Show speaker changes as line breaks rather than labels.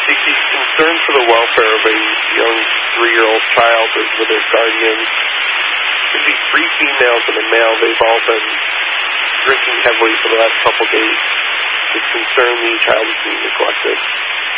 He's concerned for the welfare of a young 3-year-old child with their guardians. There's these 3 females and a male. They've all been drinking heavily for the last couple days. It's concerned the child is being neglected.